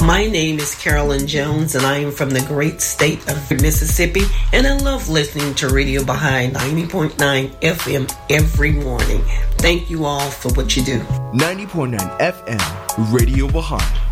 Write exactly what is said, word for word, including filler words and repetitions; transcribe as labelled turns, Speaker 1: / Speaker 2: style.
Speaker 1: My name is Carolyn Jones, and I am from the great state of Mississippi, and I love listening to Radio Baha'i ninety point nine F M every morning. Thank you all for what you do.
Speaker 2: ninety point nine F M, Radio Baha'i.